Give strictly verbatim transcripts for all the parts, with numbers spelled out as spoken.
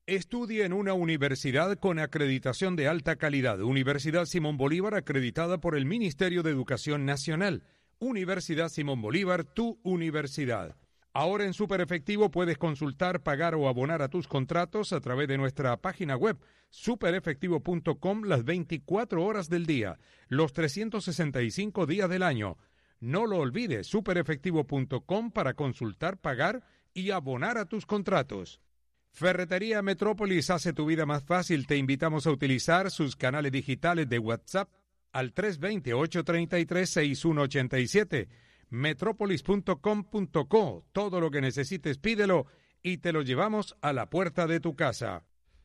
Estudie en una universidad con acreditación de alta calidad. Universidad Simón Bolívar, acreditada por el Ministerio de Educación Nacional. Universidad Simón Bolívar, tu universidad. Ahora en Super Efectivo puedes consultar, pagar o abonar a tus contratos a través de nuestra página web super efectivo punto com las veinticuatro horas del día, los trescientos sesenta y cinco días del año. No lo olvides, super efectivo punto com para consultar, pagar y abonar a tus contratos. Ferretería Metrópolis hace tu vida más fácil. Te invitamos a utilizar sus canales digitales de WhatsApp al tres dos cero, ocho tres tres, seis uno ocho siete. metrópolis punto com punto co. Todo lo que necesites pídelo y te lo llevamos a la puerta de tu casa.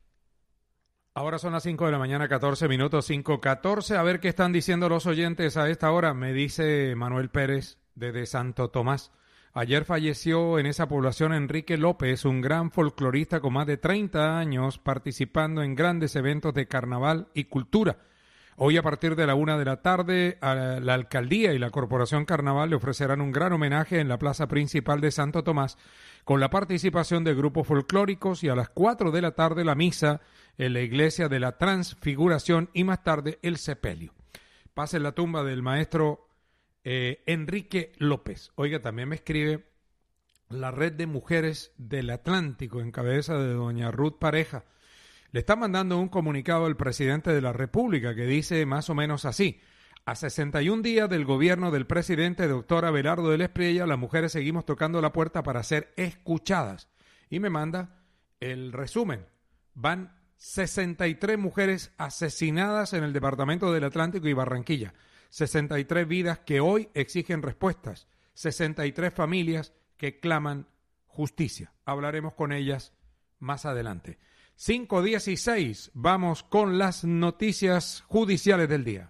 Ahora son las cinco de la mañana, catorce minutos, cinco catorce. A ver qué están diciendo los oyentes a esta hora. Me dice Manuel Pérez desde Santo Tomás. Ayer falleció en esa población Enrique López, un gran folclorista con más de treinta años participando en grandes eventos de carnaval y cultura. Hoy a partir de la una de la tarde, a la Alcaldía y la Corporación Carnaval le ofrecerán un gran homenaje en la plaza principal de Santo Tomás con la participación de grupos folclóricos y a las cuatro de la tarde la misa en la Iglesia de la Transfiguración y más tarde el sepelio. Pase en la tumba del maestro eh, Enrique López. Oiga, también me escribe la Red de Mujeres del Atlántico en cabeza de doña Ruth Pareja. Le está mandando un comunicado al presidente de la República que dice más o menos así: a sesenta y un días del gobierno del presidente doctor Abelardo del Espriella, las mujeres seguimos tocando la puerta para ser escuchadas. Y me manda el resumen. Van sesenta y tres mujeres asesinadas en el departamento del Atlántico y Barranquilla. sesenta y tres vidas que hoy exigen respuestas. sesenta y tres familias que claman justicia. Hablaremos con ellas más adelante. cinco dieciséis, vamos con las noticias judiciales del día.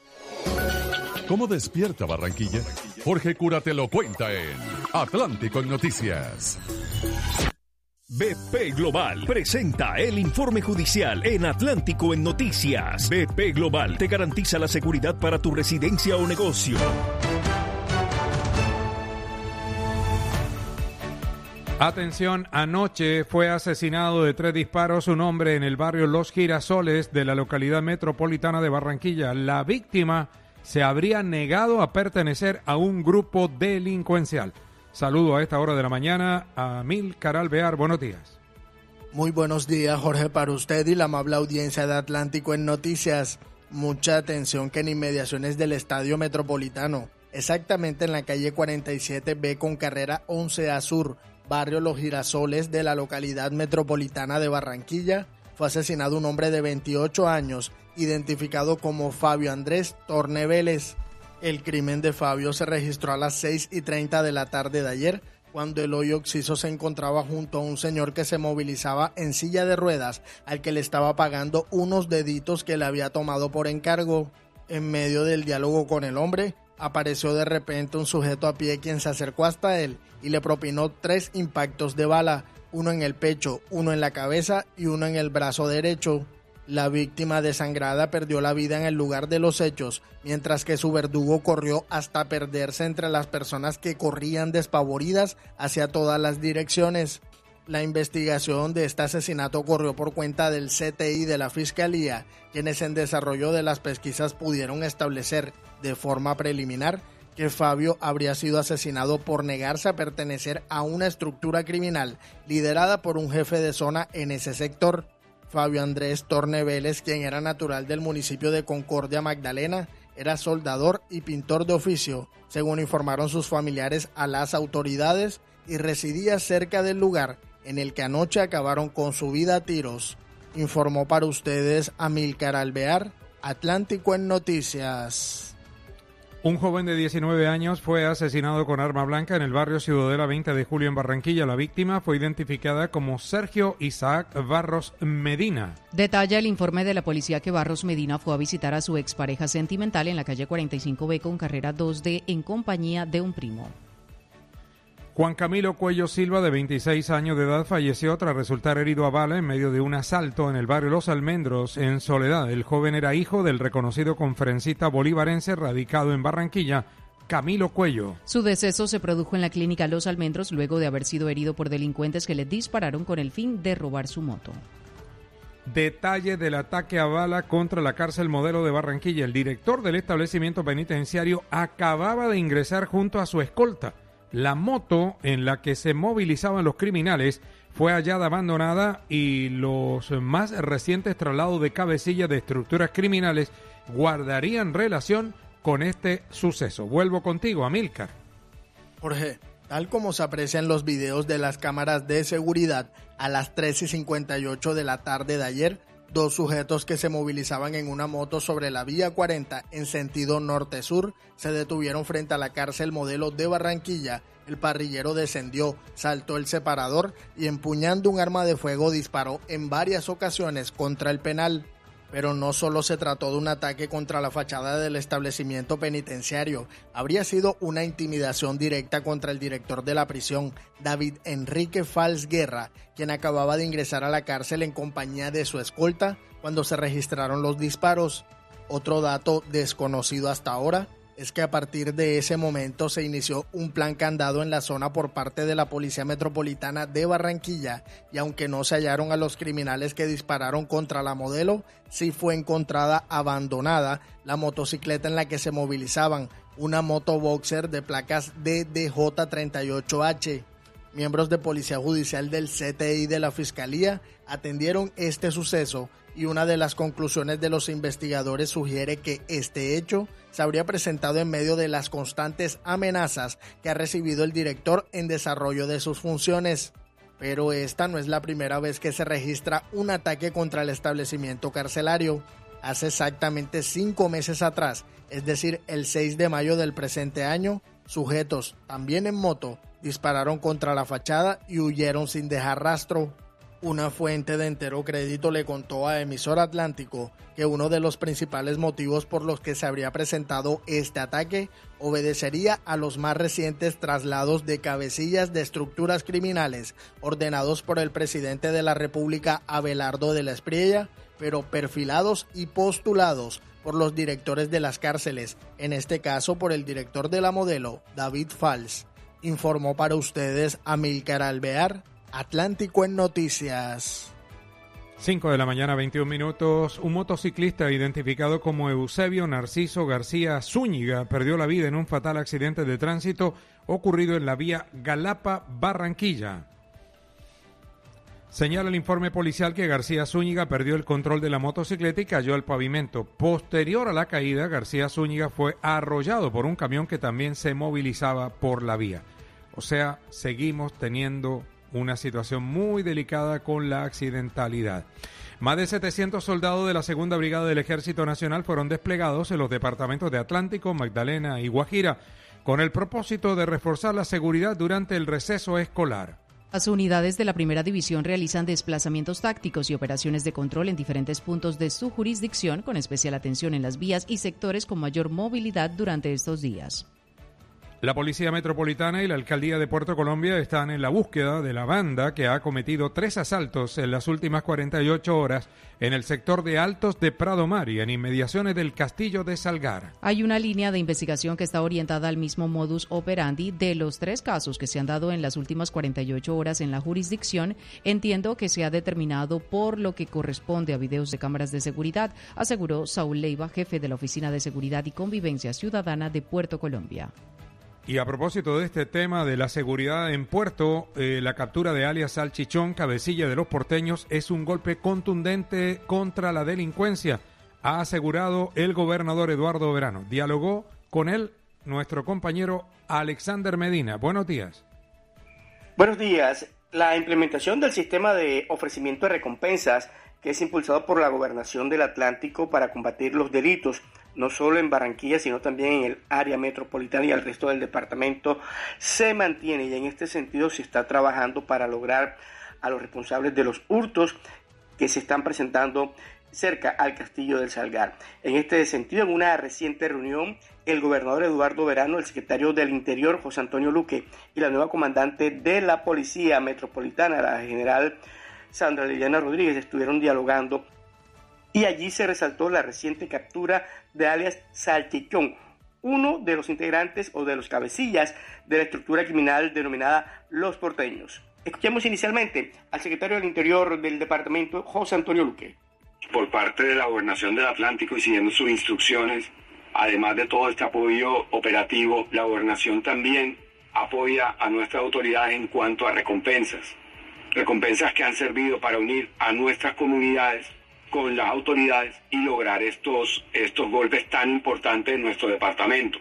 ¿Cómo despierta Barranquilla? Jorge Cura te lo cuenta en Atlántico en Noticias. B P Global presenta el informe judicial en Atlántico en Noticias. B P Global te garantiza la seguridad para tu residencia o negocio. Atención, anoche fue asesinado de tres disparos un hombre en el barrio Los Girasoles de la localidad metropolitana de Barranquilla. La víctima se habría negado a pertenecer a un grupo delincuencial. Saludo a esta hora de la mañana a Amílcar Alvear. Buenos días. Muy buenos días, Jorge, para usted y la amable audiencia de Atlántico en Noticias. Mucha atención que en inmediaciones del Estadio Metropolitano, exactamente en la calle cuarenta y siete B con carrera once A Sur, barrio Los Girasoles de la localidad metropolitana de Barranquilla, fue asesinado un hombre de veintiocho años, identificado como Fabio Andrés Torne Vélez. El crimen de Fabio se registró a las seis y treinta de la tarde de ayer, cuando el hoy occiso se encontraba junto a un señor que se movilizaba en silla de ruedas, al que le estaba pagando unos deditos que le había tomado por encargo. En medio del diálogo con el hombre, apareció de repente un sujeto a pie quien se acercó hasta él y le propinó tres impactos de bala, uno en el pecho, uno en la cabeza y uno en el brazo derecho. La víctima desangrada perdió la vida en el lugar de los hechos, mientras que su verdugo corrió hasta perderse entre las personas que corrían despavoridas hacia todas las direcciones. La investigación de este asesinato corrió por cuenta del C T I de la Fiscalía, quienes en desarrollo de las pesquisas pudieron establecer de forma preliminar que Fabio habría sido asesinado por negarse a pertenecer a una estructura criminal liderada por un jefe de zona en ese sector. Fabio Andrés Torne Vélez, quien era natural del municipio de Concordia, Magdalena, era soldador y pintor de oficio, según informaron sus familiares a las autoridades, y residía cerca del lugar en el que anoche acabaron con su vida a tiros. Informó para ustedes Amílcar Alvear, Atlántico en Noticias. Un joven de diecinueve años fue asesinado con arma blanca en el barrio Ciudadela veinte de julio en Barranquilla. La víctima fue identificada como Sergio Isaac Barros Medina. Detalla el informe de la policía que Barros Medina fue a visitar a su expareja sentimental en la calle cuarenta y cinco B con carrera dos D en compañía de un primo. Juan Camilo Cuello Silva, de veintiséis años de edad, falleció tras resultar herido a bala en medio de un asalto en el barrio Los Almendros, en Soledad. El joven era hijo del reconocido conferencista bolivarense radicado en Barranquilla, Camilo Cuello. Su deceso se produjo en la clínica Los Almendros luego de haber sido herido por delincuentes que le dispararon con el fin de robar su moto. Detalle del ataque a bala contra la cárcel Modelo de Barranquilla. El director del establecimiento penitenciario acababa de ingresar junto a su escolta. La moto en la que se movilizaban los criminales fue hallada abandonada y los más recientes traslados de cabecillas de estructuras criminales guardarían relación con este suceso. Vuelvo contigo, Amílcar. Jorge, tal como se aprecia en los videos de las cámaras de seguridad, a las tres y cincuenta y ocho de la tarde de ayer, dos sujetos que se movilizaban en una moto sobre la vía cuarenta en sentido norte-sur se detuvieron frente a la cárcel Modelo de Barranquilla. El parrillero descendió, saltó el separador y empuñando un arma de fuego disparó en varias ocasiones contra el penal. Pero no solo se trató de un ataque contra la fachada del establecimiento penitenciario, habría sido una intimidación directa contra el director de la prisión, David Enrique Fals Guerra, quien acababa de ingresar a la cárcel en compañía de su escolta cuando se registraron los disparos. Otro dato desconocido hasta ahora es que a partir de ese momento se inició un plan candado en la zona por parte de la Policía Metropolitana de Barranquilla y aunque no se hallaron a los criminales que dispararon contra la Modelo, sí fue encontrada abandonada la motocicleta en la que se movilizaban, una moto boxer de placas D D J treinta y ocho H. Miembros de Policía Judicial del C T I de la Fiscalía atendieron este suceso y una de las conclusiones de los investigadores sugiere que este hecho se habría presentado en medio de las constantes amenazas que ha recibido el director en desarrollo de sus funciones. Pero esta no es la primera vez que se registra un ataque contra el establecimiento carcelario. Hace exactamente cinco meses atrás, es decir, el seis de mayo del presente año, sujetos, también en moto, dispararon contra la fachada y huyeron sin dejar rastro. Una fuente de Entero Crédito le contó a Emisor Atlántico que uno de los principales motivos por los que se habría presentado este ataque obedecería a los más recientes traslados de cabecillas de estructuras criminales ordenados por el presidente de la República, Abelardo de la Espriella, pero perfilados y postulados por los directores de las cárceles, en este caso por el director de la Modelo, David Fals. Informó para ustedes Amílcar Alvear, Atlántico en Noticias. cinco de la mañana, veintiún minutos. Un motociclista identificado como Eusebio Narciso García Zúñiga perdió la vida en un fatal accidente de tránsito ocurrido en la vía Galapa-Barranquilla. Señala el informe policial que García Zúñiga perdió el control de la motocicleta y cayó al pavimento. Posterior a la caída, García Zúñiga fue arrollado por un camión que también se movilizaba por la vía. O sea, seguimos teniendo una situación muy delicada con la accidentalidad. Más de setecientos soldados de la Segunda Brigada del Ejército Nacional fueron desplegados en los departamentos de Atlántico, Magdalena y Guajira con el propósito de reforzar la seguridad durante el receso escolar. Las unidades de la Primera División realizan desplazamientos tácticos y operaciones de control en diferentes puntos de su jurisdicción, con especial atención en las vías y sectores con mayor movilidad durante estos días. La Policía Metropolitana y la Alcaldía de Puerto Colombia están en la búsqueda de la banda que ha cometido tres asaltos en las últimas cuarenta y ocho horas en el sector de Altos de Prado Mar y en inmediaciones del Castillo de Salgar. Hay una línea de investigación que está orientada al mismo modus operandi de los tres casos que se han dado en las últimas cuarenta y ocho horas en la jurisdicción. Entiendo que se ha determinado por lo que corresponde a videos de cámaras de seguridad, aseguró Saúl Leiva, jefe de la Oficina de Seguridad y Convivencia Ciudadana de Puerto Colombia. Y a propósito de este tema de la seguridad en Puerto, eh, la captura de alias Salchichón, cabecilla de los porteños, es un golpe contundente contra la delincuencia, ha asegurado el gobernador Eduardo Verano. Dialogó con él nuestro compañero Alexander Medina. Buenos días. Buenos días. La implementación del sistema de ofrecimiento de recompensas que es impulsado por la Gobernación del Atlántico para combatir los delitos, no solo en Barranquilla, sino también en el área metropolitana y el resto del departamento, se mantiene y en este sentido se está trabajando para lograr a los responsables de los hurtos que se están presentando cerca al Castillo del Salgar. En este sentido, en una reciente reunión, el gobernador Eduardo Verano, el secretario del Interior, José Antonio Luque, y la nueva comandante de la Policía Metropolitana, la general Sandra Liliana Rodríguez, estuvieron dialogando y allí se resaltó la reciente captura de alias Salchichón, uno de los integrantes o de los cabecillas de la estructura criminal denominada Los Porteños. Escuchemos inicialmente al secretario del Interior del departamento, José Antonio Luque. Por parte de la Gobernación del Atlántico y siguiendo sus instrucciones, además de todo este apoyo operativo, la Gobernación también apoya a nuestras autoridades en cuanto a recompensas. Recompensas que han servido para unir a nuestras comunidades con las autoridades y lograr estos, estos golpes tan importantes en nuestro departamento.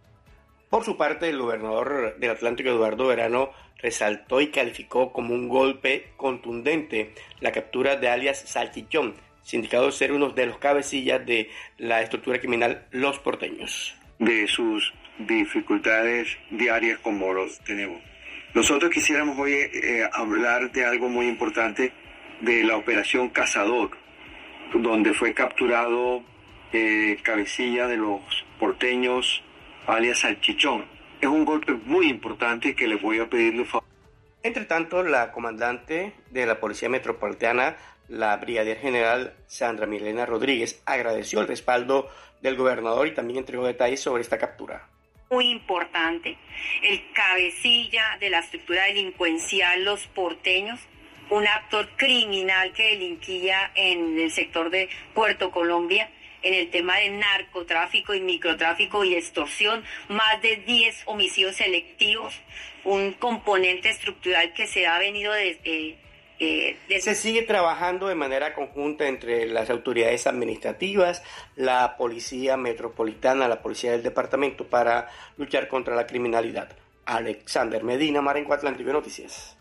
Por su parte, el gobernador del Atlántico, Eduardo Verano, resaltó y calificó como un golpe contundente la captura de alias Salchichón, sindicado ser uno de los cabecillas de la estructura criminal Los Porteños. De sus dificultades diarias como los tenemos. Nosotros quisiéramos hoy eh, hablar de algo muy importante, de la operación Cazador, donde fue capturado eh, cabecilla de Los Porteños, alias Salchichón. Es un golpe muy importante que les voy a pedirle un favor. Entre tanto, la comandante de la Policía Metropolitana, la brigadier general Sandra Milena Rodríguez, agradeció el respaldo del gobernador y también entregó detalles sobre esta captura. Muy importante, el cabecilla de la estructura delincuencial Los Porteños, un actor criminal que delinquía en el sector de Puerto Colombia, en el tema de narcotráfico y microtráfico y extorsión, más de diez homicidios selectivos, un componente estructural que se ha venido desde... Eh, desde... Se sigue trabajando de manera conjunta entre las autoridades administrativas, la Policía Metropolitana, la Policía del Departamento para luchar contra la criminalidad. Alexander Medina, Marenco Atlántico Noticias.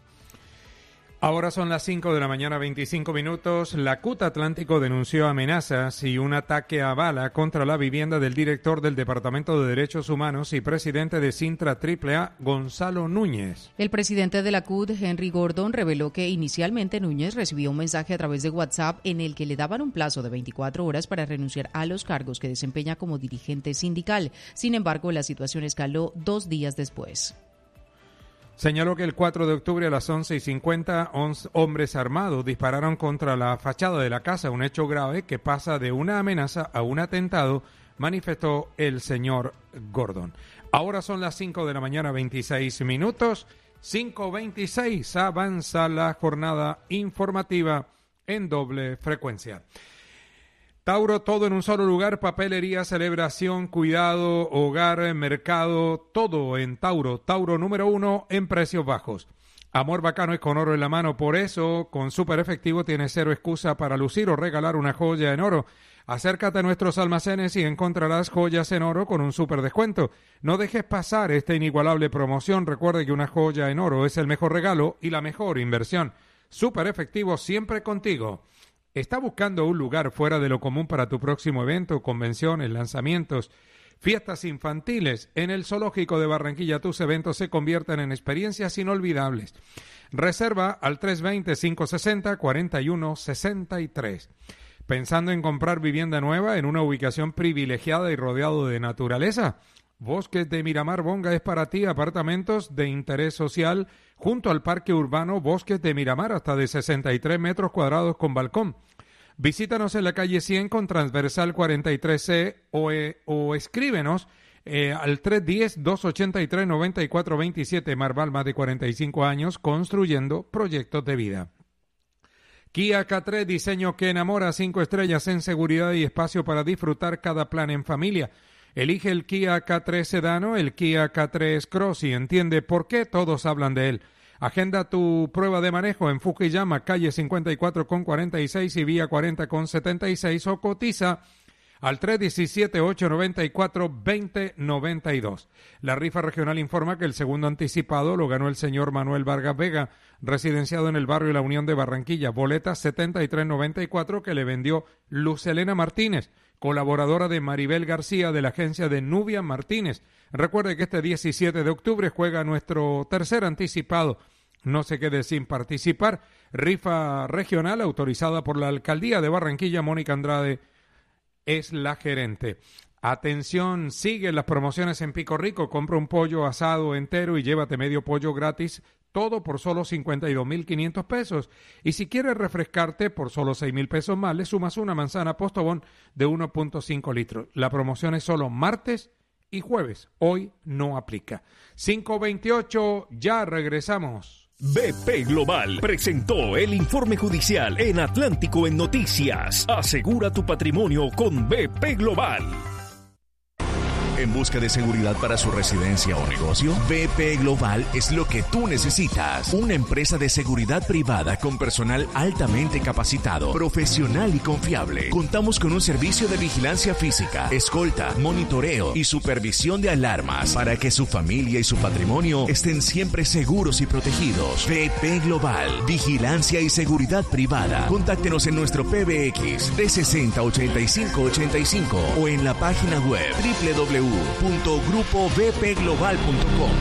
Ahora son las cinco de la mañana, veinticinco minutos. La C U T Atlántico denunció amenazas y un ataque a bala contra la vivienda del director del Departamento de Derechos Humanos y presidente de Sintra triple A, Gonzalo Núñez. El presidente de la C U T, Henry Gordon, reveló que inicialmente Núñez recibió un mensaje a través de WhatsApp en el que le daban un plazo de veinticuatro horas para renunciar a los cargos que desempeña como dirigente sindical. Sin embargo, la situación escaló dos días después. Señaló que el cuatro de octubre a las once y cincuenta, once hombres armados dispararon contra la fachada de la casa, un hecho grave que pasa de una amenaza a un atentado, manifestó el señor Gordon. Ahora son las cinco de la mañana, veintiséis minutos, cinco veintiséis, avanza la jornada informativa en doble frecuencia. Tauro, todo en un solo lugar, papelería, celebración, cuidado, hogar, mercado, todo en Tauro. Tauro número uno en precios bajos. Amor bacano es con oro en la mano, por eso con Super Efectivo tienes cero excusa para lucir o regalar una joya en oro. Acércate a nuestros almacenes y encontrarás joyas en oro con un super descuento. No dejes pasar esta inigualable promoción. Recuerde que una joya en oro es el mejor regalo y la mejor inversión. Super Efectivo siempre contigo. ¿Está buscando un lugar fuera de lo común para tu próximo evento, convenciones, lanzamientos, fiestas infantiles? En el Zoológico de Barranquilla tus eventos se convierten en experiencias inolvidables. Reserva al tres dos cero, cinco seis cero, cuatro uno seis tres. ¿Pensando en comprar vivienda nueva en una ubicación privilegiada y rodeado de naturaleza? Bosques de Miramar Bonga es para ti, apartamentos de interés social junto al Parque Urbano Bosques de Miramar, hasta de sesenta y tres metros cuadrados con balcón. Visítanos en la calle cien con transversal cuarenta y tres C o, eh, o escríbenos eh, al tres uno cero, dos ocho tres, nueve cuatro dos siete. Marval, más de cuarenta y cinco años construyendo proyectos de vida. Kia K tres, diseño que enamora, cinco estrellas en seguridad y espacio para disfrutar cada plan en familia. Elige el Kia K tres Sedano, el Kia K tres Cross y entiende por qué todos hablan de él. Agenda tu prueba de manejo en Fukuyama, calle cincuenta y cuatro con cuarenta y seis y vía cuarenta con setenta y seis o cotiza al tres uno siete, ocho nueve cuatro, dos cero nueve dos. La rifa regional informa que el segundo anticipado lo ganó el señor Manuel Vargas Vega, residenciado en el barrio La Unión de Barranquilla. Boleta setenta y tres noventa y cuatro que le vendió Luz Elena Martínez, colaboradora de Maribel García de la agencia de Nubia Martínez. Recuerde que este diecisiete de octubre juega nuestro tercer anticipado. No se quede sin participar. Rifa regional autorizada por la Alcaldía de Barranquilla. Mónica Andrade es la gerente. Atención, siguen las promociones en Pico Rico. Compra un pollo asado entero y llévate medio pollo gratis. Todo por solo cincuenta y dos mil quinientos pesos. Y si quieres refrescarte por solo seis mil pesos más, le sumas una manzana Postobón de uno punto cinco litros. La promoción es solo martes y jueves. Hoy no aplica. cinco veintiocho, ya regresamos. B P Global presentó el informe judicial en Atlántico en Noticias. Asegura tu patrimonio con B P Global. ¿En busca de seguridad para su residencia o negocio? B P Global es lo que tú necesitas. Una empresa de seguridad privada con personal altamente capacitado, profesional y confiable. Contamos con un servicio de vigilancia física, escolta, monitoreo y supervisión de alarmas para que su familia y su patrimonio estén siempre seguros y protegidos. B P Global, vigilancia y seguridad privada. Contáctenos en nuestro P B X trescientos sesenta, ochenta y cinco ochenta y cinco o en la página web doble u doble u doble u punto grupo b p global punto com.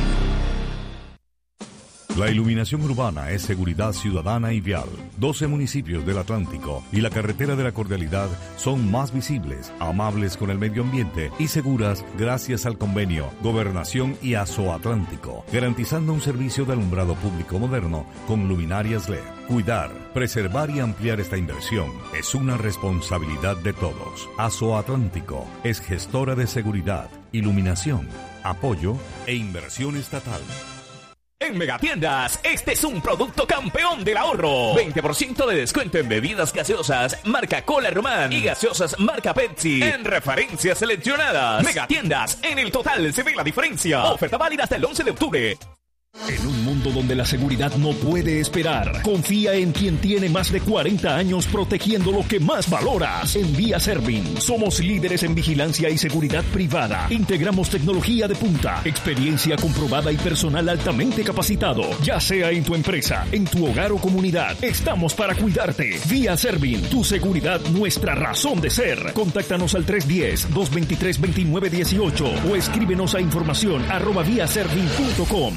La iluminación urbana es seguridad ciudadana y vial. doce municipios del Atlántico y la carretera de la Cordialidad son más visibles, amables con el medio ambiente y seguras gracias al convenio Gobernación y Azoatlántico, garantizando un servicio de alumbrado público moderno con luminarias L E D. Cuidar, preservar y ampliar esta inversión es una responsabilidad de todos. Azoatlántico es gestora de seguridad, iluminación, apoyo e inversión estatal. En Megatiendas, este es un producto campeón del ahorro. veinte por ciento de descuento en bebidas gaseosas marca Cola Román y gaseosas marca Pepsi en referencias seleccionadas. Megatiendas, en el total se ve la diferencia. Oferta válida hasta el once de octubre. En un mundo donde la seguridad no puede esperar, confía en quien tiene más de cuarenta años protegiendo lo que más valoras. En Vía Servin, somos líderes en vigilancia y seguridad privada. Integramos tecnología de punta, experiencia comprobada y personal altamente capacitado. Ya sea en tu empresa, en tu hogar o comunidad, estamos para cuidarte. Vía Servin, tu seguridad, nuestra razón de ser. Contáctanos al tres uno cero, dos dos tres, dos nueve uno ocho o escríbenos a información arroba viaservin punto com.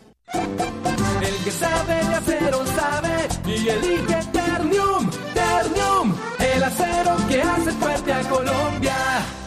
El que sabe de acero sabe y elige Ternium, Ternium, el acero que hace fuerte a Colombia.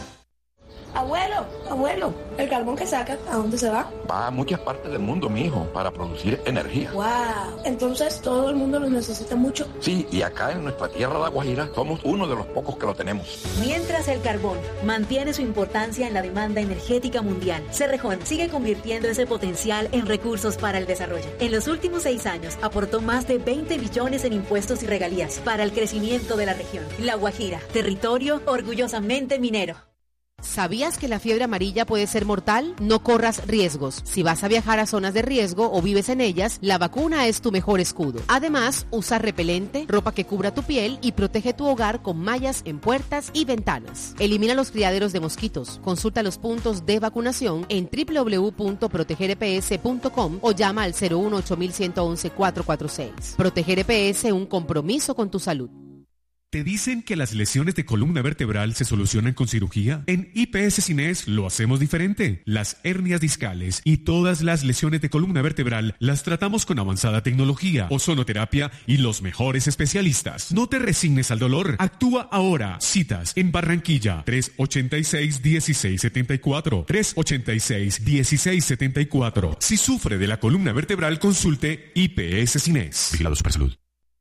Abuelo, abuelo, ¿el carbón que saca, a dónde se va? Va a muchas partes del mundo, mijo, para producir energía. Wow, entonces todo el mundo lo necesita mucho. Sí, y acá en nuestra tierra, La Guajira, somos uno de los pocos que lo tenemos. Mientras el carbón mantiene su importancia en la demanda energética mundial, Cerrejón sigue convirtiendo ese potencial en recursos para el desarrollo. En los últimos seis años aportó más de veinte billones en impuestos y regalías para el crecimiento de la región. La Guajira, territorio orgullosamente minero. ¿Sabías que la fiebre amarilla puede ser mortal? No corras riesgos. Si vas a viajar a zonas de riesgo o vives en ellas, la vacuna es tu mejor escudo. Además, usa repelente, ropa que cubra tu piel y protege tu hogar con mallas en puertas y ventanas. Elimina los criaderos de mosquitos. Consulta los puntos de vacunación en doble u doble u doble u punto proteger e pe ese punto com o llama al cero uno, ocho uno uno uno, cuatro cuatro seis. Proteger E P S, un compromiso con tu salud. ¿Te dicen que las lesiones de columna vertebral se solucionan con cirugía? En I P S Cines lo hacemos diferente. Las hernias discales y todas las lesiones de columna vertebral las tratamos con avanzada tecnología, ozonoterapia y los mejores especialistas. No te resignes al dolor. Actúa ahora. Citas en Barranquilla, tres ochenta y seis, dieciséis setenta y cuatro, tres ochenta y seis, dieciséis setenta y cuatro. Si sufre de la columna vertebral, consulte I P S Cines. Vigilado Supersalud.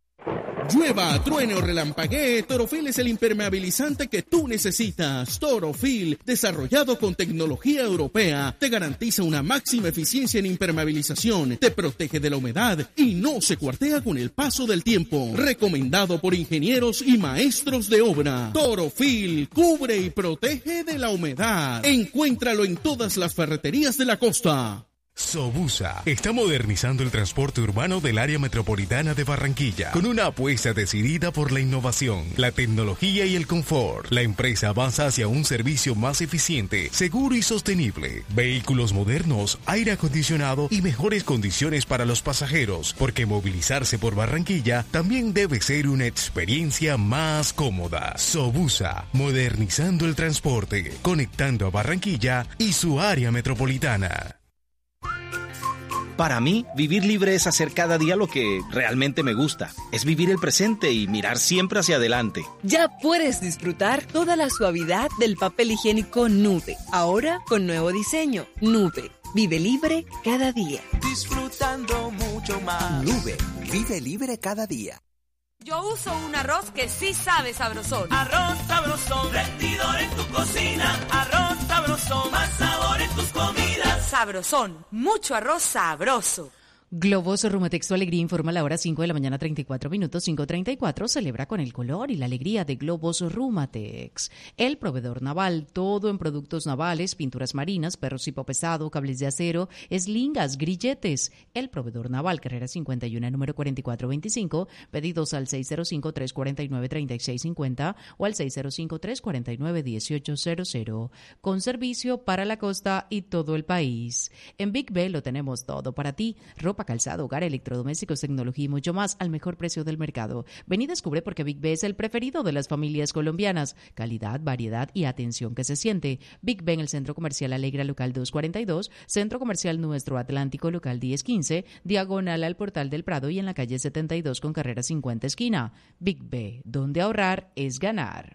Llueva, truene o relampaguee, Torofil es el impermeabilizante que tú necesitas. Torofil, desarrollado con tecnología europea, te garantiza una máxima eficiencia en impermeabilización, te protege de la humedad y no se cuartea con el paso del tiempo. Recomendado por ingenieros y maestros de obra. Torofil, cubre y protege de la humedad. Encuéntralo en todas las ferreterías de la costa. Sobusa está modernizando el transporte urbano del área metropolitana de Barranquilla con una apuesta decidida por la innovación, la tecnología y el confort. La empresa avanza hacia un servicio más eficiente, seguro y sostenible. Vehículos modernos, aire acondicionado y mejores condiciones para los pasajeros, porque movilizarse por Barranquilla también debe ser una experiencia más cómoda. Sobusa, modernizando el transporte, conectando a Barranquilla y su área metropolitana. Para mí, vivir libre es hacer cada día lo que realmente me gusta. Es vivir el presente y mirar siempre hacia adelante. Ya puedes disfrutar toda la suavidad del papel higiénico Nube. Ahora con nuevo diseño. Nube. Vive libre cada día. Disfrutando mucho más. Nube. Vive libre cada día. Yo uso un arroz que sí sabe sabrosón. Arroz sabrosón, rendidor en tu cocina. Arroz sabrosón, más sabor en tus comidas. Sabrosón, mucho arroz sabroso. Globos Rumatex, tu alegría, informa a la hora cinco de la mañana, treinta y cuatro minutos, cinco treinta y cuatro. Celebra con el color y la alegría de Globos Rumatex. El proveedor naval, todo en productos navales, pinturas marinas, perro cipo pesado, cables de acero, eslingas, grilletes. El proveedor naval, carrera cincuenta y uno, número cuarenta y cuatro veinticinco. Pedidos al seis cero cinco, tres cuatro nueve, tres seis cinco cero o al seis cero cinco, tres cuatro nueve, uno ocho cero cero. Con servicio para la costa y todo el país. En Big B lo tenemos todo para ti. Ropa, calzado, hogar, electrodomésticos, tecnología y mucho más al mejor precio del mercado. Ven y descubre por qué Big B es el preferido de las familias colombianas. Calidad, variedad y atención que se siente. Big B en el Centro Comercial Alegra, local doscientos cuarenta y dos, Centro Comercial Nuestro Atlántico, local diez quince, diagonal al Portal del Prado y en la calle setenta y dos con carrera cincuenta esquina. Big B, donde ahorrar es ganar.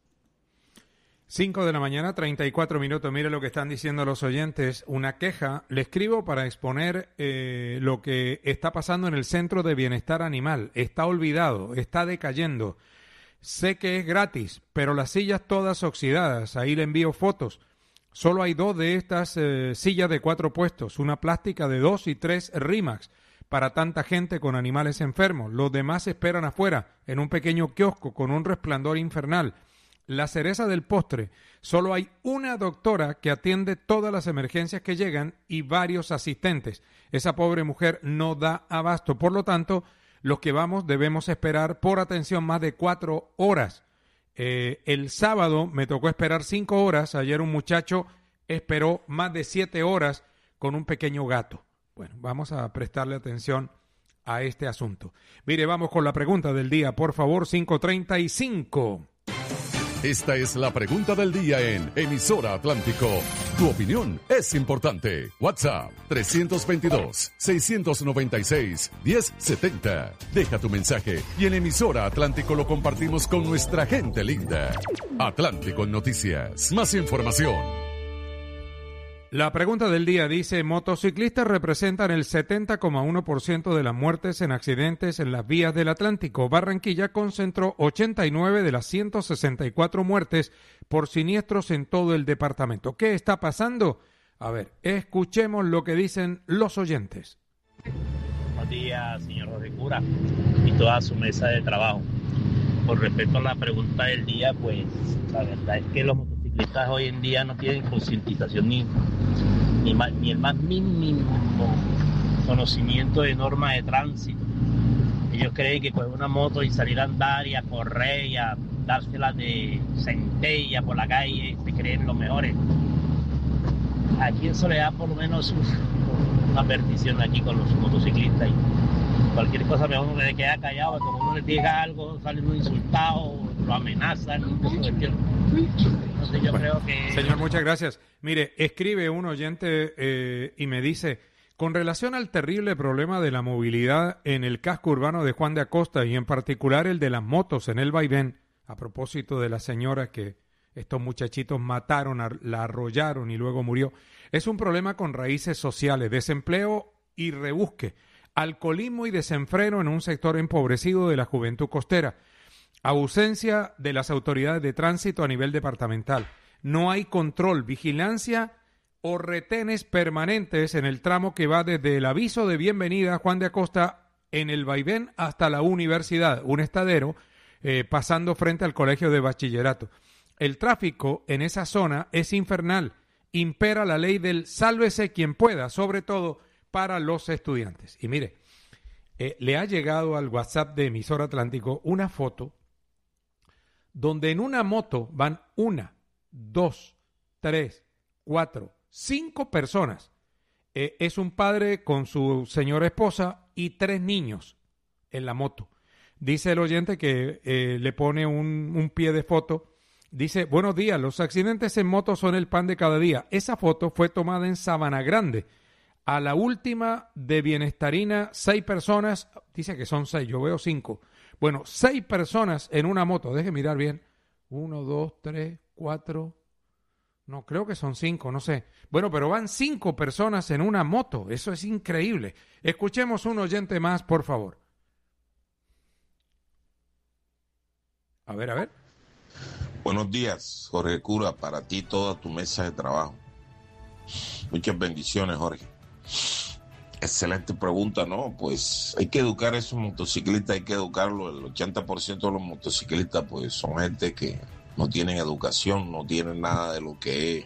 cinco de la mañana, treinta y cuatro minutos. Mire lo que están diciendo los oyentes. Una queja. Le escribo para exponer eh, lo que está pasando en el Centro de Bienestar Animal. Está olvidado, está decayendo. Sé que es gratis, pero las sillas todas oxidadas. Ahí le envío fotos. Solo hay dos de estas eh, sillas de cuatro puestos. Una plástica de dos y tres Rimax para tanta gente con animales enfermos. Los demás esperan afuera, en un pequeño kiosco con un resplandor infernal. La cereza del postre, solo hay una doctora que atiende todas las emergencias que llegan y varios asistentes. Esa pobre mujer no da abasto. Por lo tanto, los que vamos debemos esperar por atención más de cuatro horas. Eh, el sábado me tocó esperar cinco horas. Ayer un muchacho esperó más de siete horas con un pequeño gato. Bueno, vamos a prestarle atención a este asunto. Mire, vamos con la pregunta del día, por favor, cinco treinta y cinco. Esta es la pregunta del día en Emisora Atlántico. Tu opinión es importante. WhatsApp tres dos dos, seis nueve seis, uno cero siete cero. Deja tu mensaje y en Emisora Atlántico lo compartimos con nuestra gente linda. Atlántico en Noticias. Más información. La pregunta del día dice, motociclistas representan el setenta coma uno por ciento de las muertes en accidentes en las vías del Atlántico. Barranquilla concentró ochenta y nueve de las ciento sesenta y cuatro muertes por siniestros en todo el departamento. ¿Qué está pasando? A ver, escuchemos lo que dicen los oyentes. Buenos días, señor Jorge Cura, y toda su mesa de trabajo. Con respecto a la pregunta del día, pues la verdad es que los motociclistas hoy en día no tienen concientización ni, ni, ni el más mínimo conocimiento de normas de tránsito. Ellos creen que coger una moto y salir a andar y a correr y a dárselas de centella por la calle, se creen los mejores. Aquí en Soledad por lo menos uf, una perdición aquí con los motociclistas. Y cualquier cosa mejor uno le queda callado, como uno les diga algo, salen un insultado, lo amenazan. Entonces yo creo que... Señor, muchas gracias. Mire, escribe un oyente eh, y me dice, con relación al terrible problema de la movilidad en el casco urbano de Juan de Acosta y en particular el de las motos en el vaivén, a propósito de la señora que estos muchachitos mataron, la arrollaron y luego murió, es un problema con raíces sociales, desempleo y rebusque, alcoholismo y desenfreno en un sector empobrecido de la juventud costera, ausencia de las autoridades de tránsito a nivel departamental, no hay control, vigilancia o retenes permanentes en el tramo que va desde el aviso de bienvenida Juan de Acosta en el vaivén hasta la universidad, un estadero, eh, pasando frente al colegio de bachillerato. El tráfico en esa zona es infernal, impera la ley del sálvese quien pueda, sobre todo para los estudiantes. Y mire, eh, le ha llegado al WhatsApp de Emisora Atlántico una foto donde en una moto van una, dos, tres, cuatro, cinco personas. Eh, es un padre con su señora esposa y tres niños en la moto. Dice el oyente que eh, le pone un, un pie de foto. Dice, buenos días, los accidentes en moto son el pan de cada día. Esa foto fue tomada en Sabana Grande. A la última de Bienestarina, seis personas, dice que son seis, yo veo cinco. Bueno, seis personas en una moto, deje mirar bien. Uno, dos, tres, cuatro, no, creo que son cinco, no sé. Bueno, pero van cinco personas en una moto, eso es increíble. Escuchemos un oyente más, por favor. A ver, a ver. Buenos días, Jorge Cura, para ti toda tu mesa de trabajo. Muchas bendiciones, Jorge. Excelente pregunta, ¿no? Pues hay que educar a esos motociclistas, hay que educarlos. El ochenta por ciento de los motociclistas pues son gente que no tienen educación, no tienen nada de lo que es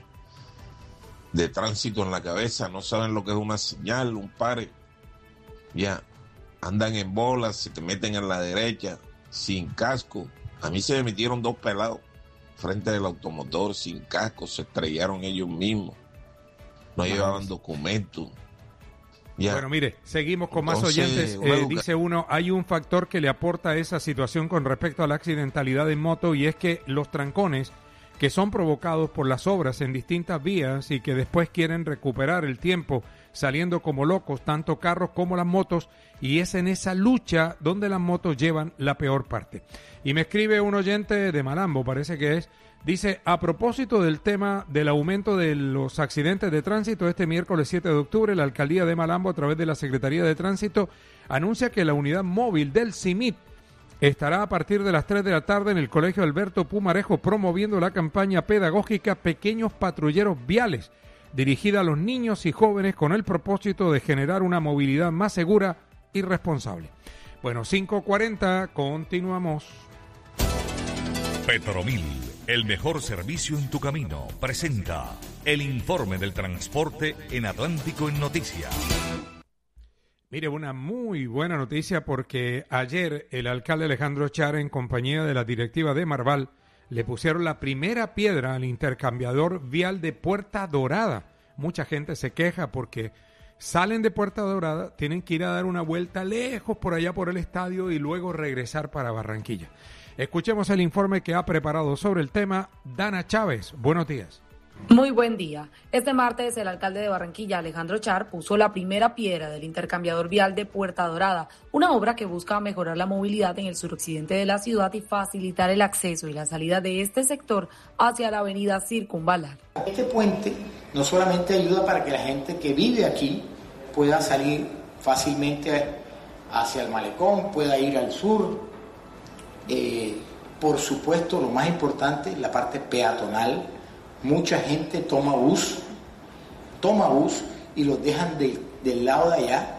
de tránsito en la cabeza, no saben lo que es una señal, un pare. Ya, andan en bolas, se te meten en la derecha, sin casco. A mí se me metieron dos pelados frente del automotor, sin casco, se estrellaron ellos mismos. No llevaban documentos. Ya. Bueno, mire, seguimos con más Entonces, oyentes. una Eh, educa- dice uno, hay un factor que le aporta a esa situación con respecto a la accidentalidad en moto y es que los trancones que son provocados por las obras en distintas vías y que después quieren recuperar el tiempo saliendo como locos, tanto carros como las motos, y es en esa lucha donde las motos llevan la peor parte. Y me escribe un oyente de Malambo, parece que es, dice, a propósito del tema del aumento de los accidentes de tránsito, este miércoles siete de octubre, la Alcaldía de Malambo, a través de la Secretaría de Tránsito, anuncia que la unidad móvil del C I M I T estará a partir de las tres de la tarde en el Colegio Alberto Pumarejo promoviendo la campaña pedagógica Pequeños Patrulleros Viales, dirigida a los niños y jóvenes con el propósito de generar una movilidad más segura y responsable. Bueno, cinco cuarenta, continuamos. Petromil, el mejor servicio en tu camino, presenta el informe del transporte en Atlántico en Noticias. Mire, una muy buena noticia porque ayer el alcalde Alejandro Char, en compañía de la directiva de Marval, le pusieron la primera piedra al intercambiador vial de Puerta Dorada. Mucha gente se queja porque salen de Puerta Dorada, tienen que ir a dar una vuelta lejos por allá por el estadio y luego regresar para Barranquilla. Escuchemos el informe que ha preparado sobre el tema Dana Chávez. Buenos días. Muy buen día. Este martes el alcalde de Barranquilla, Alejandro Char, puso la primera piedra del intercambiador vial de Puerta Dorada, una obra que busca mejorar la movilidad en el suroccidente de la ciudad y facilitar el acceso y la salida de este sector hacia la avenida Circunvalar. Este puente no solamente ayuda para que la gente que vive aquí pueda salir fácilmente hacia el malecón, pueda ir al sur, eh, por supuesto lo más importante, la parte peatonal. Mucha gente toma bus, toma bus y los dejan de, del lado de allá.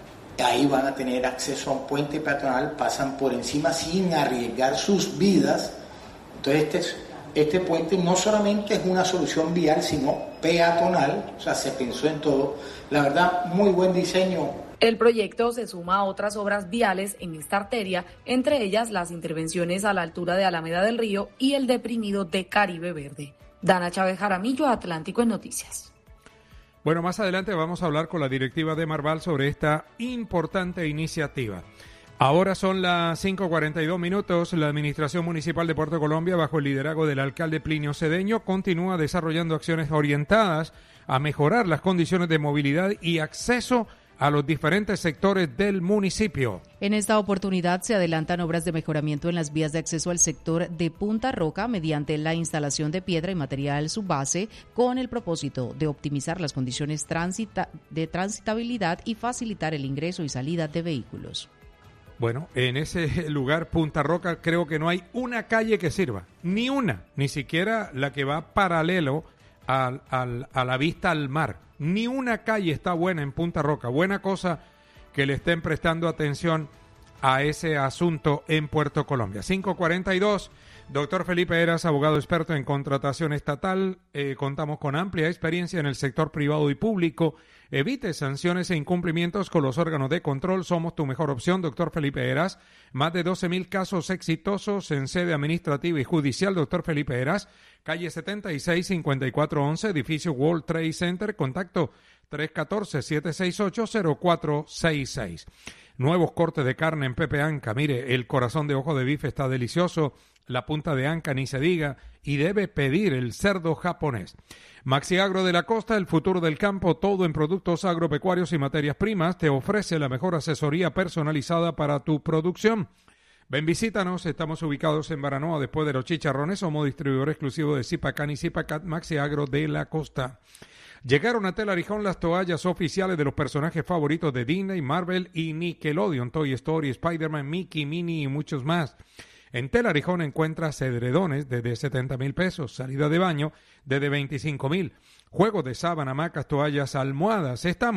Ahí van a tener acceso a un puente peatonal, pasan por encima sin arriesgar sus vidas. Entonces este, este puente no solamente es una solución vial, sino peatonal, o sea, se pensó en todo. La verdad, muy buen diseño. El proyecto se suma a otras obras viales en esta arteria, entre ellas las intervenciones a la altura de Alameda del Río y el deprimido de Caribe Verde. Dana Chávez Jaramillo, Atlántico en Noticias. Bueno, más adelante vamos a hablar con la directiva de Marval sobre esta importante iniciativa. Ahora son las cinco cuarenta y dos minutos. La Administración Municipal de Puerto Colombia, bajo el liderazgo del alcalde Plinio Cedeño, continúa desarrollando acciones orientadas a mejorar las condiciones de movilidad y acceso a los diferentes sectores del municipio. En esta oportunidad se adelantan obras de mejoramiento en las vías de acceso al sector de Punta Roca mediante la instalación de piedra y material subbase con el propósito de optimizar las condiciones transita- de transitabilidad y facilitar el ingreso y salida de vehículos. Bueno, en ese lugar, Punta Roca, creo que no hay una calle que sirva, ni una, ni siquiera la que va paralelo al, al, a la vista al mar. Ni una calle está buena en Punta Roca. Buena cosa que le estén prestando atención a ese asunto en Puerto Colombia. cinco cuarenta y dos, doctor Felipe Heras, abogado experto en contratación estatal. Eh, contamos con amplia experiencia en el sector privado y público. Evite sanciones e incumplimientos con los órganos de control. Somos tu mejor opción, doctor Felipe Heras. Más de doce mil casos exitosos en sede administrativa y judicial, doctor Felipe Heras. Calle setenta y seis, cincuenta y cuatro once, edificio World Trade Center. Contacto tres uno cuatro, siete seis ocho, cero cuatro seis seis. Nuevos cortes de carne en Pepe Anca. Mire, el corazón de ojo de bife está delicioso. La punta de anca ni se diga, y debe pedir el cerdo japonés. Maxi Agro de la Costa, el futuro del campo, todo en productos agropecuarios y materias primas, te ofrece la mejor asesoría personalizada para tu producción. Ven, visítanos, estamos ubicados en Baranoa, después de los Chicharrones, somos distribuidor exclusivo de Zipacan y Zipacat. Maxi Agro de la Costa. Llegaron a Telarijón las toallas oficiales de los personajes favoritos de Disney, Marvel y Nickelodeon, Toy Story, Spider-Man, Mickey, Minnie y muchos más. En Telarijón encuentras edredones desde setenta mil pesos, salida de baño desde veinticinco mil, juegos de sábana, hamacas, toallas, almohadas. Estamos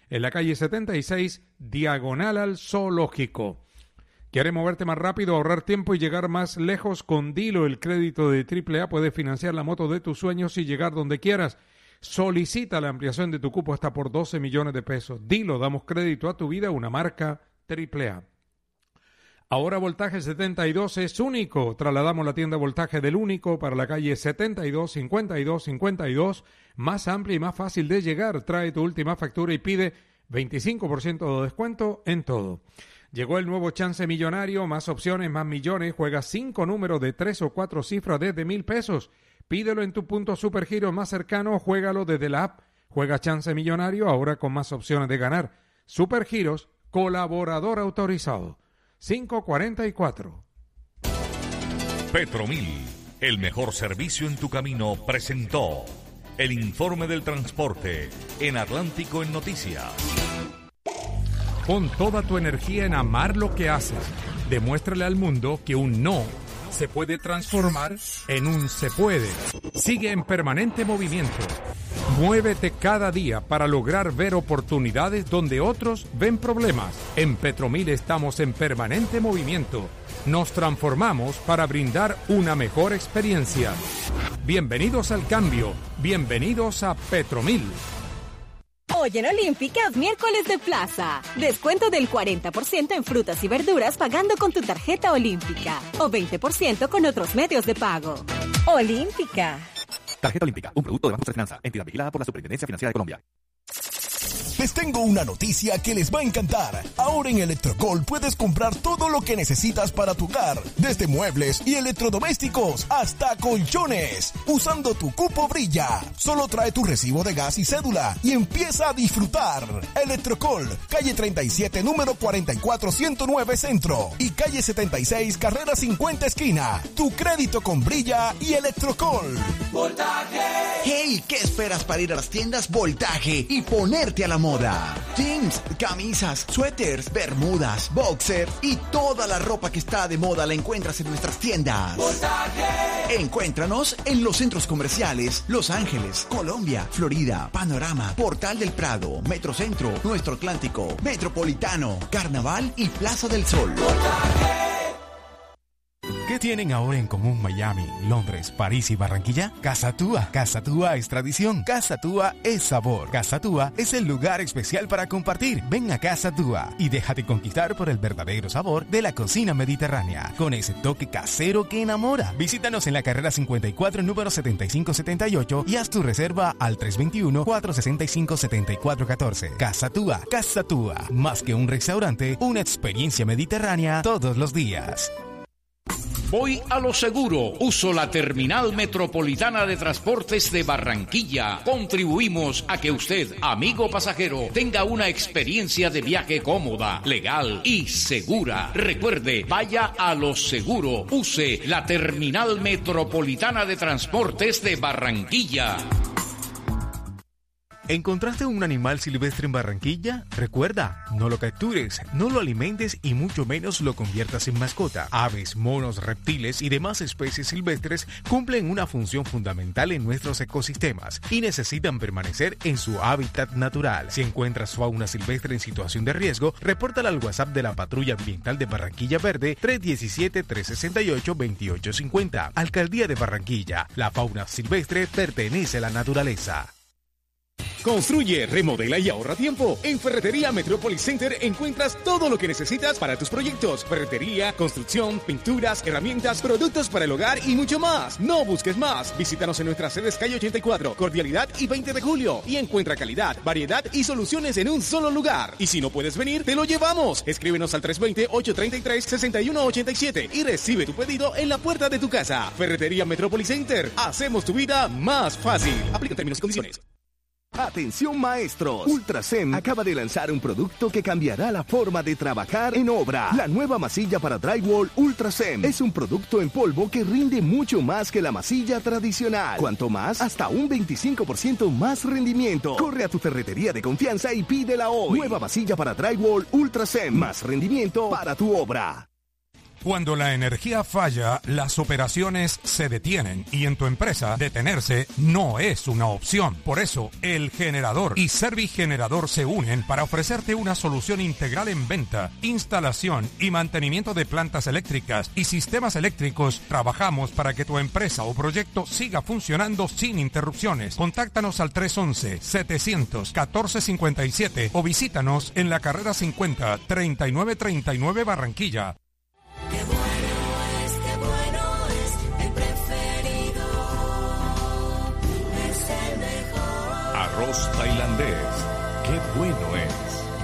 en la calle setenta y seis, diagonal al Zoológico. ¿Quieres moverte más rápido, ahorrar tiempo y llegar más lejos? Con Dilo, el crédito de triple A, puedes financiar la moto de tus sueños y llegar donde quieras. Solicita la ampliación de tu cupo hasta por doce millones de pesos. Dilo, damos crédito a tu vida, una marca triple A. Ahora Voltaje setenta y dos es único. Trasladamos la tienda Voltaje del Único para la calle setenta y dos, cincuenta y dos, cincuenta y dos, más amplia y más fácil de llegar. Trae tu última factura y pide veinticinco por ciento de descuento en todo. Llegó el nuevo Chance Millonario, más opciones, más millones. Juega cinco números de tres o cuatro cifras desde mil pesos. Pídelo en tu punto Supergiros más cercano, juégalo desde la app. Juega Chance Millonario, ahora con más opciones de ganar. Supergiros, colaborador autorizado. cinco cuarenta y cuatro. Petromil, el mejor servicio en tu camino, presentó el informe del transporte en Atlántico en Noticias. Pon toda tu energía en amar lo que haces. Demuéstrale al mundo que un no se puede transformar en un se puede. Sigue en permanente movimiento. Muévete cada día para lograr ver oportunidades donde otros ven problemas. En Petromil estamos en permanente movimiento. Nos transformamos para brindar una mejor experiencia. Bienvenidos al cambio. Bienvenidos a Petromil. Hoy en Olímpica es miércoles de plaza. Descuento del cuarenta por ciento en frutas y verduras pagando con tu tarjeta Olímpica. O veinte por ciento con otros medios de pago. Olímpica. Tarjeta Olímpica, un producto de Banco de Finanza, entidad vigilada por la Superintendencia Financiera de Colombia. Les tengo una noticia que les va a encantar. Ahora en Electrocol puedes comprar todo lo que necesitas para tu hogar, desde muebles y electrodomésticos hasta colchones, usando tu cupo Brilla. Solo trae tu recibo de gas y cédula y empieza a disfrutar. Electrocol, calle treinta y siete, número cuarenta y cuatro ciento nueve Centro y calle setenta y seis, carrera cincuenta esquina. Tu crédito con Brilla y Electrocol. Voltaje. Hey, ¿qué esperas para ir a las tiendas Voltaje y ponerte a la moda? Jeans, camisas, suéteres, bermudas, boxer y toda la ropa que está de moda la encuentras en nuestras tiendas. ¡Voltaje! Encuéntranos en los centros comerciales Los Ángeles, Colombia, Florida, Panorama, Portal del Prado, Metrocentro, Nuestro Atlántico, Metropolitano, Carnaval y Plaza del Sol. ¡Voltaje! ¿Qué tienen ahora en común Miami, Londres, París y Barranquilla? Casa Túa. Casa Túa es tradición. Casa Túa es sabor. Casa Túa es el lugar especial para compartir. Ven a Casa Túa y déjate conquistar por el verdadero sabor de la cocina mediterránea, con ese toque casero que enamora. Visítanos en la carrera cincuenta y cuatro, número setenta y cinco setenta y ocho y haz tu reserva al tres dos uno, cuatro seis cinco, siete cuatro uno cuatro. Casa Túa. Casa Túa. Más que un restaurante, una experiencia mediterránea todos los días. Voy a lo seguro. Uso la Terminal Metropolitana de Transportes de Barranquilla. Contribuimos a que usted, amigo pasajero, tenga una experiencia de viaje cómoda, legal y segura. Recuerde, vaya a lo seguro. Use la Terminal Metropolitana de Transportes de Barranquilla. ¿Encontraste un animal silvestre en Barranquilla? Recuerda, no lo captures, no lo alimentes y mucho menos lo conviertas en mascota. Aves, monos, reptiles y demás especies silvestres cumplen una función fundamental en nuestros ecosistemas y necesitan permanecer en su hábitat natural. Si encuentras fauna silvestre en situación de riesgo, repórtala al WhatsApp de la Patrulla Ambiental de Barranquilla Verde tres uno siete, tres seis ocho, dos ocho cinco cero. Alcaldía de Barranquilla. La fauna silvestre pertenece a la naturaleza. Construye, remodela y ahorra tiempo. En Ferretería Metropolis Center encuentras todo lo que necesitas para tus proyectos. Ferretería, construcción, pinturas, herramientas, productos para el hogar y mucho más. No busques más. Visítanos en nuestras sedes calle ochenta y cuatro, Cordialidad y veinte de julio. Y encuentra calidad, variedad y soluciones en un solo lugar. Y si no puedes venir, te lo llevamos. Escríbenos al tres dos cero, ocho tres tres, seis uno ocho siete y recibe tu pedido en la puerta de tu casa. Ferretería Metropolis Center. Hacemos tu vida más fácil. Aplica términos y condiciones. Atención maestros, Ultracem acaba de lanzar un producto que cambiará la forma de trabajar en obra. La nueva masilla para drywall Ultracem es un producto en polvo que rinde mucho más que la masilla tradicional. Cuanto más, hasta un veinticinco por ciento más rendimiento. Corre a tu ferretería de confianza y pídela hoy. Nueva masilla para drywall Ultracem, más rendimiento para tu obra. Cuando la energía falla, las operaciones se detienen y en tu empresa detenerse no es una opción. Por eso, El Generador y Servigenerador se unen para ofrecerte una solución integral en venta, instalación y mantenimiento de plantas eléctricas y sistemas eléctricos. Trabajamos para que tu empresa o proyecto siga funcionando sin interrupciones. Contáctanos al tres once, setecientos, catorce cincuenta y siete o visítanos en la carrera cincuenta, treinta y nueve treinta y nueve Barranquilla. Qué bueno es, qué bueno es, el preferido es el mejor. Arroz tailandés. Qué bueno es.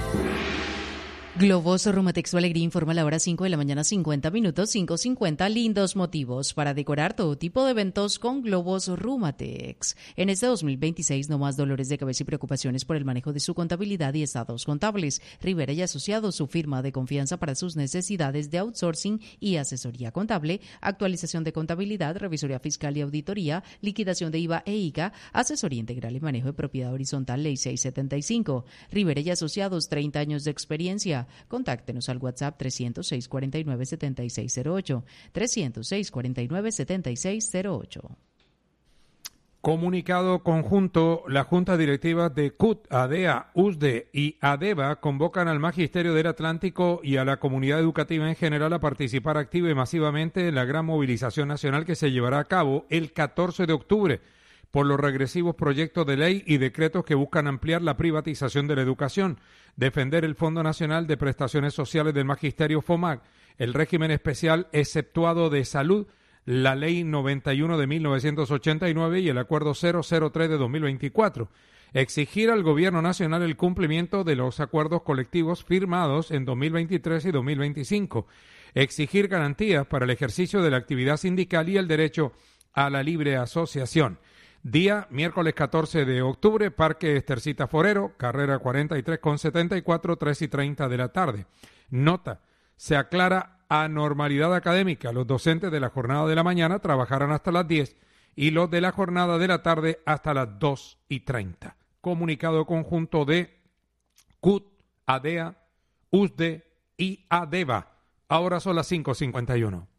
Globos Rumatex Su Alegría informa a la hora cinco de la mañana, cincuenta minutos, cinco cincuenta. Lindos motivos para decorar todo tipo de eventos con Globos Rumatex. En este dos mil veintiséis, no más dolores de cabeza y preocupaciones por el manejo de su contabilidad y estados contables. Rivera y Asociados, su firma de confianza para sus necesidades de outsourcing y asesoría contable, actualización de contabilidad, revisoría fiscal y auditoría, liquidación de I V A e I C A, asesoría integral y manejo de propiedad horizontal, ley seiscientos setenta y cinco. Rivera y Asociados, treinta años de experiencia. Contáctenos al WhatsApp trescientos seis, cuarenta y nueve, setenta y seis cero ocho, trescientos seis, cuarenta y nueve, setenta y seis cero ocho. Comunicado conjunto, la Junta Directiva de C U T, ADEA, USDE y ADEVA convocan al Magisterio del Atlántico y a la comunidad educativa en general a participar activa y masivamente en la gran movilización nacional que se llevará a cabo el catorce de octubre por los regresivos proyectos de ley y decretos que buscan ampliar la privatización de la educación, defender el Fondo Nacional de Prestaciones Sociales del Magisterio FOMAC, el régimen especial exceptuado de salud, la Ley noventa y uno de mil novecientos ochenta y nueve y el Acuerdo cero cero tres de dos mil veinticuatro. Exigir al Gobierno Nacional el cumplimiento de los acuerdos colectivos firmados en dos mil veintitrés y dos mil veinticinco. Exigir garantías para el ejercicio de la actividad sindical y el derecho a la libre asociación. Día miércoles catorce de octubre, Parque Estercita Forero, carrera cuarenta y tres con setenta y cuatro, tres y treinta de la tarde. Nota, se aclara anormalidad académica. Los docentes de la jornada de la mañana trabajarán hasta las diez y los de la jornada de la tarde hasta las dos y treinta. Comunicado conjunto de C U T, ADEA, USDE y ADEVA. Ahora son las cinco cincuenta y uno.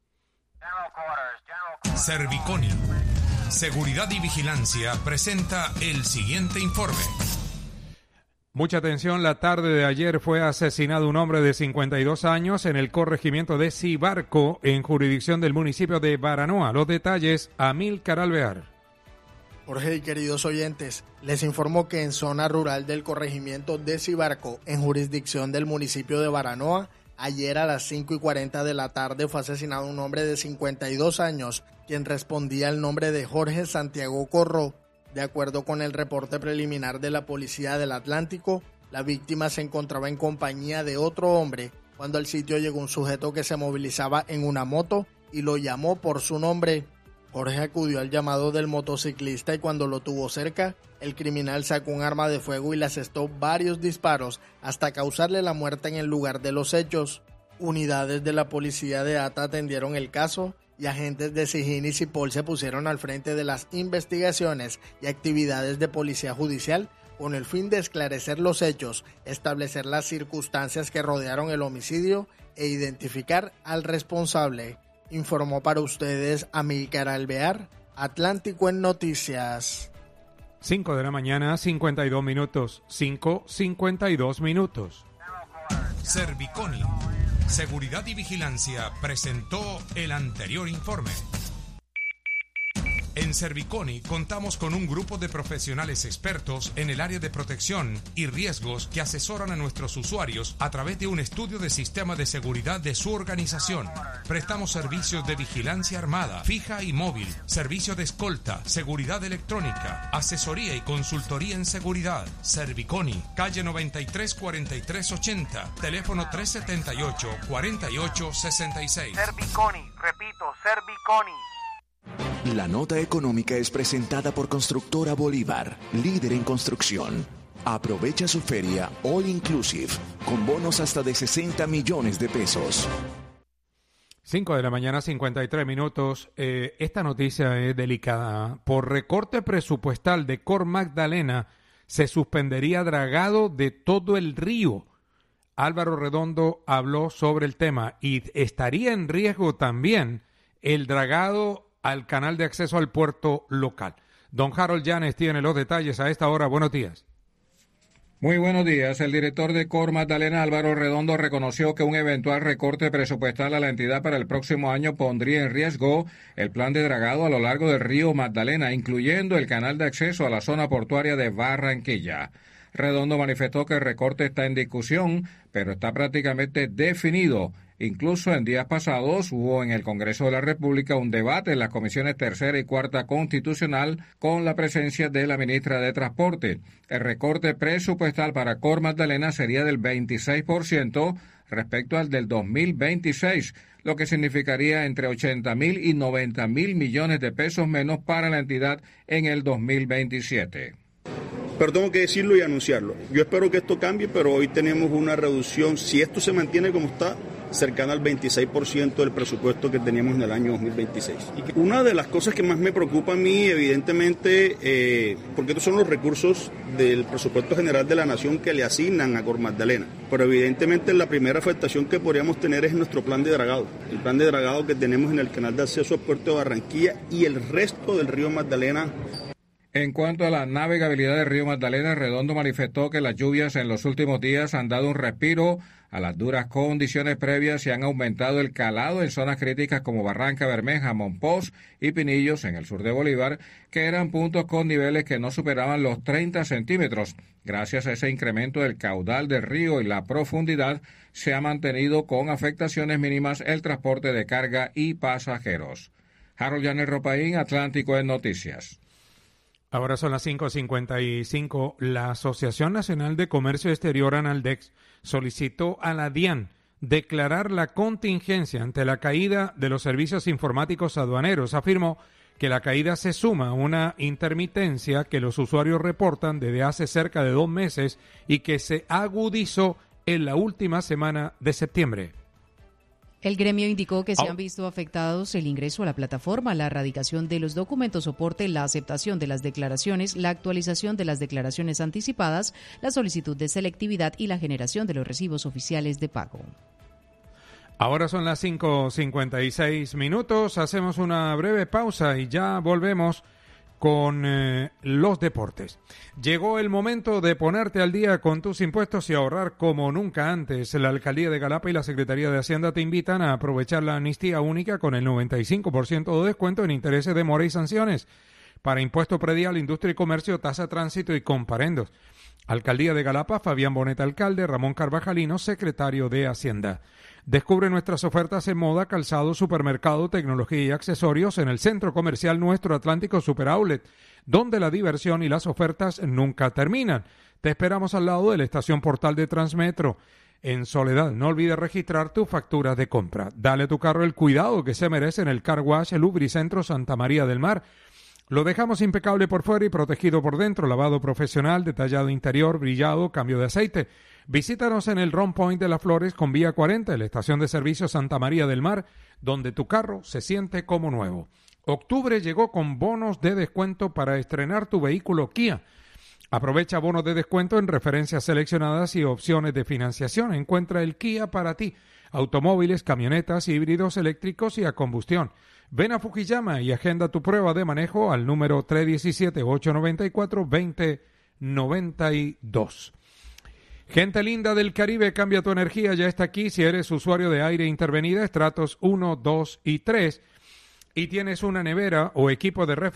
Serviconi, Seguridad y Vigilancia, presenta el siguiente informe. Mucha atención, la tarde de ayer fue asesinado un hombre de cincuenta y dos años en el corregimiento de Cibarco, en jurisdicción del municipio de Baranoa. Los detalles, Amílcar Alvear. Jorge y queridos oyentes, les informo que en zona rural del corregimiento de Cibarco, en jurisdicción del municipio de Baranoa, ayer a las cinco y cuarenta de la tarde fue asesinado un hombre de cincuenta y dos años, quien respondía al nombre de Jorge Santiago Corro. De acuerdo con el reporte preliminar de la Policía del Atlántico, la víctima se encontraba en compañía de otro hombre cuando al sitio llegó un sujeto que se movilizaba en una moto y lo llamó por su nombre. Jorge acudió al llamado del motociclista y cuando lo tuvo cerca, el criminal sacó un arma de fuego y le asestó varios disparos hasta causarle la muerte en el lugar de los hechos. Unidades de la policía de Ata atendieron el caso y agentes de Sijín y Cipol se pusieron al frente de las investigaciones y actividades de policía judicial con el fin de esclarecer los hechos, establecer las circunstancias que rodearon el homicidio e identificar al responsable. Informó para ustedes Amílcar Alvear, Atlántico en Noticias. cinco de la mañana, cincuenta y dos minutos. cinco cincuenta y dos minutos. Serviconi, Seguridad y Vigilancia, presentó el anterior informe. En Serviconi contamos con un grupo de profesionales expertos en el área de protección y riesgos que asesoran a nuestros usuarios a través de un estudio de sistema de seguridad de su organización. Prestamos servicios de vigilancia armada, fija y móvil, servicio de escolta, seguridad electrónica, asesoría y consultoría en seguridad. Serviconi, calle noventa y tres, cuarenta y tres ochenta, teléfono trescientos setenta y ocho, cuarenta y ocho sesenta y seis. Serviconi, repito, Serviconi. La nota económica es presentada por Constructora Bolívar, líder en construcción. Aprovecha su feria All Inclusive, con bonos hasta de sesenta millones de pesos. cinco de la mañana, cincuenta y tres minutos. Eh, esta noticia es delicada. Por recorte presupuestal de Cor Magdalena, se suspendería dragado de todo el río. Álvaro Redondo habló sobre el tema y estaría en riesgo también el dragado al canal de acceso al puerto local. Don Harold Llanes tiene los detalles a esta hora. Buenos días. Muy buenos días. El director de Cor Magdalena, Álvaro Redondo, reconoció que un eventual recorte presupuestal a la entidad para el próximo año pondría en riesgo el plan de dragado a lo largo del río Magdalena, incluyendo el canal de acceso a la zona portuaria de Barranquilla. Redondo manifestó que el recorte está en discusión, pero está prácticamente definido. Incluso en días pasados hubo en el Congreso de la República un debate en las comisiones tercera y cuarta constitucional con la presencia de la ministra de Transporte. El recorte presupuestal para Cor Magdalena sería del veintiséis por ciento respecto al del dos mil veintiséis, lo que significaría entre ochenta mil y noventa mil millones de pesos menos para la entidad en el dos mil veintisiete. Pero tengo que decirlo y anunciarlo. Yo espero que esto cambie, pero hoy tenemos una reducción, si esto se mantiene como está, cercana al veintiséis por ciento del presupuesto que teníamos en el año dos mil veintiséis. Y una de las cosas que más me preocupa a mí, evidentemente, eh, porque estos son los recursos del presupuesto general de la Nación que le asignan a Cor Magdalena. Pero evidentemente la primera afectación que podríamos tener es nuestro plan de dragado. El plan de dragado que tenemos en el canal de acceso al puerto de Barranquilla y el resto del río Magdalena. En cuanto a la navegabilidad del río Magdalena, Redondo manifestó que las lluvias en los últimos días han dado un respiro a las duras condiciones previas y han aumentado el calado en zonas críticas como Barranca Bermeja, Monpós y Pinillos en el sur de Bolívar, que eran puntos con niveles que no superaban los treinta centímetros. Gracias a ese incremento del caudal del río y la profundidad, se ha mantenido con afectaciones mínimas el transporte de carga y pasajeros. Harold Llanes Ropaín, Atlántico en Noticias. Ahora son las cinco cincuenta y cinco. La Asociación Nacional de Comercio Exterior, ANALDEX, solicitó a la DIAN declarar la contingencia ante la caída de los servicios informáticos aduaneros. Afirmó que la caída se suma a una intermitencia que los usuarios reportan desde hace cerca de dos meses y que se agudizó en la última semana de septiembre. El gremio indicó que se han visto afectados el ingreso a la plataforma, la erradicación de los documentos soporte, la aceptación de las declaraciones, la actualización de las declaraciones anticipadas, la solicitud de selectividad y la generación de los recibos oficiales de pago. Ahora son las cinco cincuenta y seis minutos, hacemos una breve pausa y ya volvemos con eh, los deportes. Llegó el momento de ponerte al día con tus impuestos y ahorrar como nunca antes. La Alcaldía de Galapa y la Secretaría de Hacienda te invitan a aprovechar la amnistía única con el noventa y cinco por ciento de descuento en intereses de mora y sanciones para impuesto predial, industria y comercio, tasa tránsito y comparendos. Alcaldía de Galapa, Fabián Boneta, alcalde, Ramón Carvajalino, secretario de Hacienda. Descubre nuestras ofertas en moda, calzado, supermercado, tecnología y accesorios en el Centro Comercial Nuestro Atlántico Super Outlet, donde la diversión y las ofertas nunca terminan. Te esperamos al lado de la estación Portal de Transmetro. En Soledad, no olvides registrar tus facturas de compra. Dale a tu carro el cuidado que se merece en el Car Wash Lubricentro Santa María del Mar. Lo dejamos impecable por fuera y protegido por dentro, lavado profesional, detallado interior, brillado, cambio de aceite. Visítanos en el Ron Point de las Flores con Vía cuarenta, en la estación de servicio Santa María del Mar, donde tu carro se siente como nuevo. Octubre llegó con bonos de descuento para estrenar tu vehículo Kia. Aprovecha bonos de descuento en referencias seleccionadas y opciones de financiación. Encuentra el Kia para ti. Automóviles, camionetas, híbridos eléctricos y a combustión. Ven a Fujiyama y agenda tu prueba de manejo al número tres uno siete, ocho nueve cuatro, dos cero nueve dos. Gente linda del Caribe, cambia tu energía, ya está aquí. Si eres usuario de aire intervenida, estratos uno, dos y tres, y tienes una nevera o equipo de refrigeración